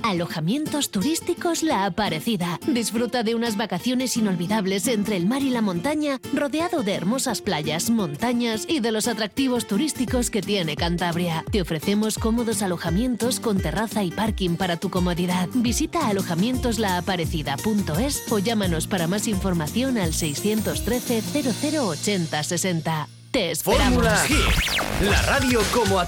Alojamientos turísticos La Aparecida. Disfruta de unas vacaciones inolvidables entre el mar y la montaña, rodeado de hermosas playas, montañas y de los atractivos turísticos que tiene Cantabria. Te ofrecemos cómodos alojamientos con terraza y parking para tu comodidad. Visita alojamientoslaaparecida.es o llámanos para más información al 613 0080 60. Te esperamos. Fórmula Hit, la radio como a